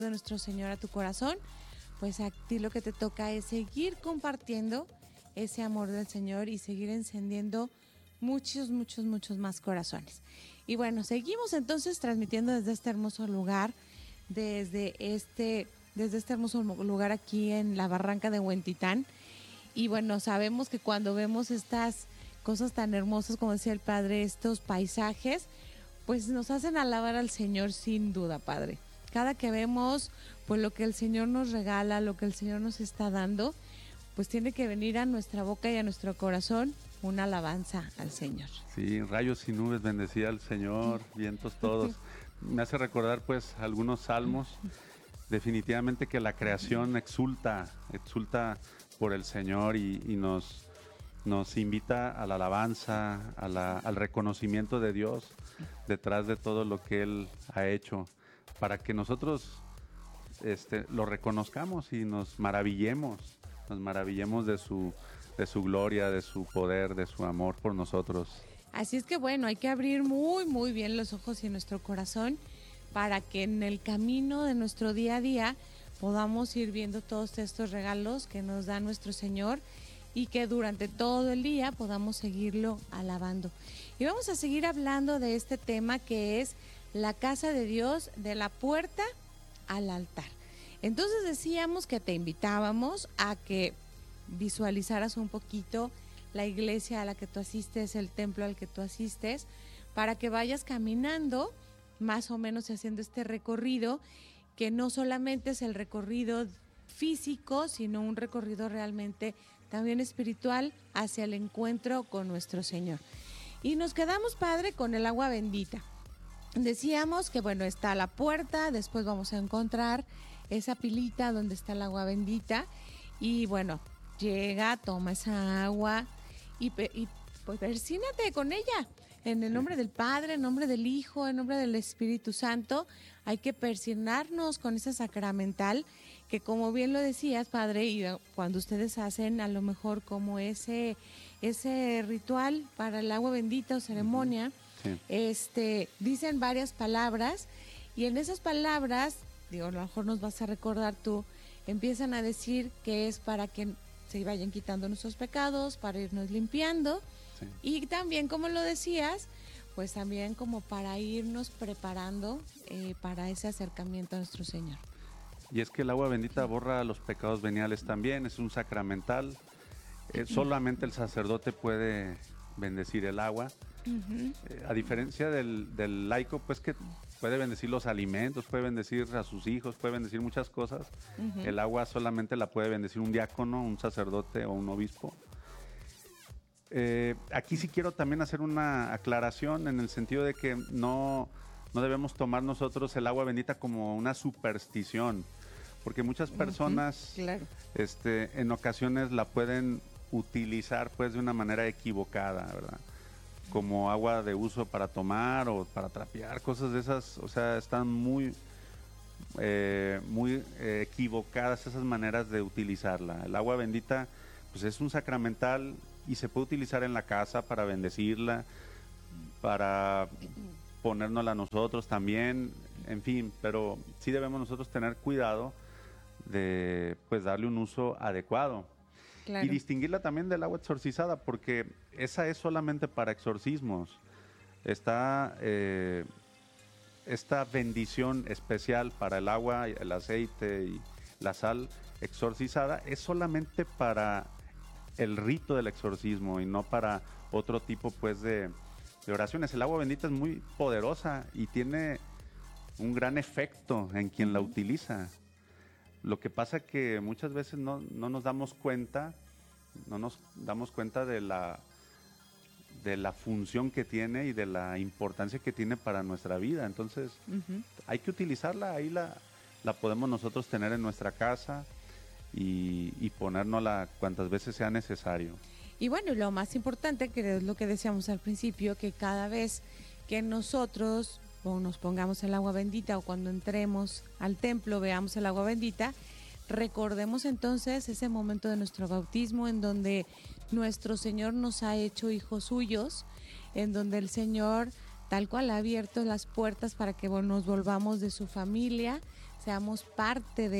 de nuestro Señor a tu corazón, pues a ti lo que te toca es seguir compartiendo ese amor del Señor y seguir encendiendo muchos más corazones. Y bueno, seguimos entonces transmitiendo desde este hermoso lugar, desde este hermoso lugar aquí en la barranca de Huentitán. Y bueno, sabemos que cuando vemos estas cosas tan hermosas, como decía el Padre, estos paisajes, pues nos hacen alabar al Señor sin duda, Padre. Cada que vemos pues lo que el Señor nos regala, lo que el Señor nos está dando, pues tiene que venir a nuestra boca y a nuestro corazón una alabanza al Señor. Sí, rayos y nubes bendecía al Señor, vientos todos. Me hace recordar pues algunos salmos. Definitivamente que la creación exulta por el Señor y nos invita a la alabanza, al reconocimiento de Dios detrás de todo lo que Él ha hecho, para que nosotros lo reconozcamos y nos maravillemos de su gloria, de su poder, de su amor por nosotros. Así es que bueno, hay que abrir muy bien los ojos y nuestro corazón para que en el camino de nuestro día a día podamos ir viendo todos estos regalos que nos da nuestro Señor y que durante todo el día podamos seguirlo alabando. Y vamos a seguir hablando de este tema que es la casa de Dios, de la puerta al altar. Entonces decíamos que te invitábamos a que visualizaras un poquito la iglesia a la que tú asistes, el templo al que tú asistes, para que vayas caminando más o menos haciendo este recorrido, que no solamente es el recorrido físico, sino un recorrido realmente también espiritual hacia el encuentro con nuestro Señor. Y nos quedamos, Padre, con el agua bendita. Decíamos que bueno, está la puerta, después vamos a encontrar esa pilita donde está el agua bendita y bueno, llega, toma esa agua y pues persínate con ella. En el nombre del Padre, en nombre del Hijo, en nombre del Espíritu Santo, hay que persignarnos con ese sacramental que, como bien lo decías, Padre, y cuando ustedes hacen a lo mejor como ese ritual para el agua bendita o ceremonia, sí, dicen varias palabras y en esas palabras, digo, a lo mejor nos vas a recordar tú, empiezan a decir que es para que se vayan quitando nuestros pecados, para irnos limpiando. Sí. Y también, como lo decías, pues también como para irnos preparando para ese acercamiento a nuestro Señor. Y es que el agua bendita borra los pecados veniales también, es un sacramental. Solamente el sacerdote puede bendecir el agua. A diferencia del laico, pues que puede bendecir los alimentos, puede bendecir a sus hijos, puede bendecir muchas cosas. El agua solamente la puede bendecir un diácono, un sacerdote o un obispo. Aquí sí quiero también hacer una aclaración en el sentido de que no debemos tomar nosotros el agua bendita como una superstición, porque muchas personas claro, en ocasiones la pueden utilizar pues de una manera equivocada, ¿verdad? Como agua de uso para tomar o para trapear, cosas de esas, o sea, están muy equivocadas esas maneras de utilizarla. El agua bendita pues es un sacramental y se puede utilizar en la casa para bendecirla, para ponérnosla nosotros también, en fin, pero sí debemos nosotros tener cuidado de pues darle un uso adecuado. Claro. Y distinguirla también del agua exorcizada, porque esa es solamente para exorcismos. Esta bendición especial para el agua, el aceite y la sal exorcizada es solamente para el rito del exorcismo y no para otro tipo pues de oraciones. El agua bendita es muy poderosa y tiene un gran efecto en quien la utiliza. Lo que pasa es que muchas veces no nos damos cuenta, de la función que tiene y de la importancia que tiene para nuestra vida. Entonces, hay que utilizarla, ahí la podemos nosotros tener en nuestra casa y ponérnosla cuantas veces sea necesario. Y bueno, lo más importante, que es lo que decíamos al principio, que cada vez que nosotros o nos pongamos el agua bendita o cuando entremos al templo veamos el agua bendita, recordemos entonces ese momento de nuestro bautismo en donde nuestro Señor nos ha hecho hijos suyos, en donde el Señor tal cual ha abierto las puertas para que nos volvamos de su familia, seamos parte de